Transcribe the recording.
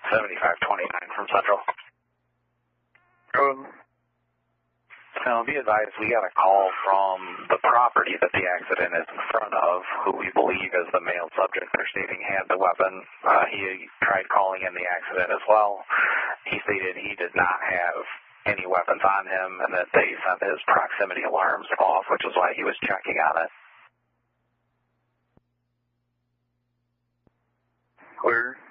7529 from Central. Be advised, we got a call from the property that the accident is in front of, who we believe is the male subject they're stating had the weapon. He tried calling in the accident as well. He stated he did not have any weapons on him and that they sent his proximity alarms off, which is why he was checking on it. Where?